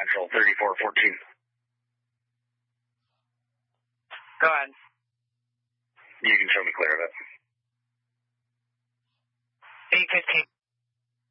Central, 3414. Go ahead. You can show me clear of it. 815.